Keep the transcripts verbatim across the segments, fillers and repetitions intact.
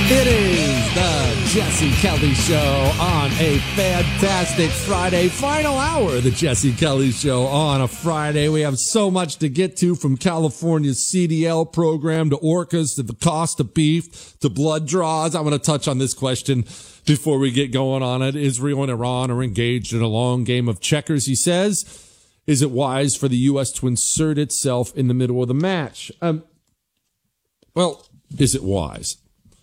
It is the Jesse Kelly Show on a fantastic Friday. Final hour of the Jesse Kelly Show on a Friday. We have so much to get to, from California's C D L program to orcas to the cost of beef to blood draws. I want to touch on this question before we get going on it. Israel and Iran are engaged in a long game of checkers, he says. Is it wise for the U S to insert itself in the middle of the match? Um, well, is it wise?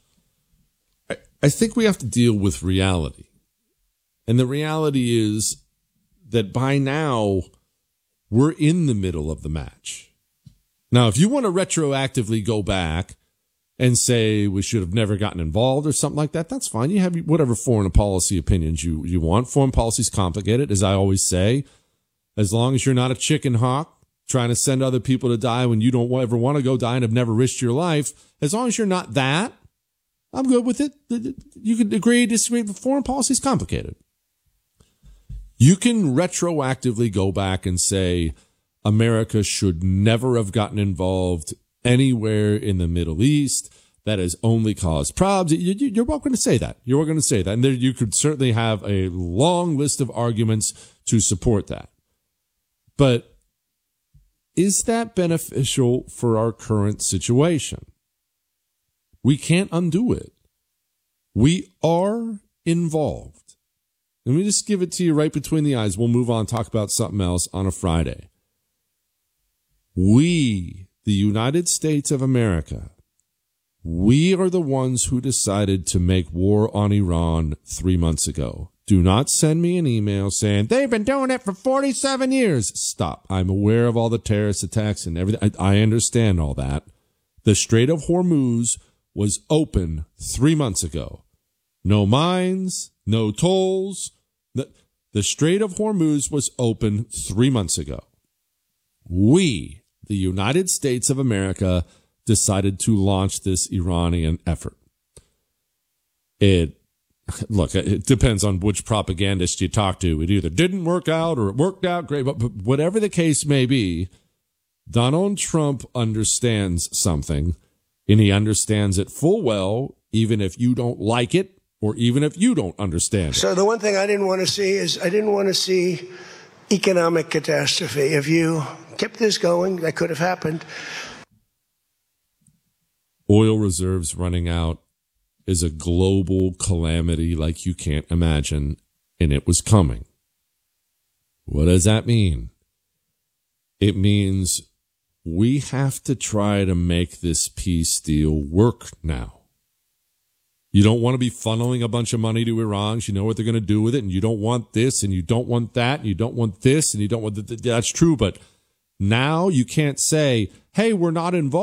I think we have to deal with reality. And the reality is that by now, we're in the middle of the match. Now, if you want to retroactively go back and say we should have never gotten involved or something like that, that's fine. You have whatever foreign policy opinions you, you want. Foreign policy is complicated, as I always say. As long as you're not a chicken hawk trying to send other people to die when you don't ever want to go die and have never risked your life, as long as you're not that, I'm good with it. You can agree, disagree, but foreign policy is complicated. You can retroactively go back and say America should never have gotten involved anywhere in the Middle East. That has only caused problems. You're welcome to say that. You're welcome to say that. And there, you could certainly have a long list of arguments to support that. But is that beneficial for our current situation? We can't undo it. We are involved. Let me just give it to you right between the eyes. We'll move on, talk about something else on a Friday. We, the United States of America, we are the ones who decided to make war on Iran three months ago. Do not send me an email saying, they've been doing it for forty-seven years. Stop. I'm aware of all the terrorist attacks and everything. I, I understand all that. The Strait of Hormuz was open three months ago. No mines, no tolls. The, the Strait of Hormuz was open three months ago. We, the United States of America, decided to launch this Iranian effort. It, look, it depends on which propagandist you talk to. It either didn't work out or it worked out great, but, but whatever the case may be, Donald Trump understands something. And he understands it full well, even if you don't like it or even if you don't understand it. So the one thing I didn't want to see is I didn't want to see economic catastrophe. If you kept this going, that could have happened. Oil reserves running out is a global calamity like you can't imagine, and it was coming. What does that mean? It means we have to try to make this peace deal work now. You don't want to be funneling a bunch of money to Iran. You know what they're going to do with it, and you don't want this, and you don't want that, and you don't want this, and you don't want that. That's true, but now you can't say, hey, we're not involved.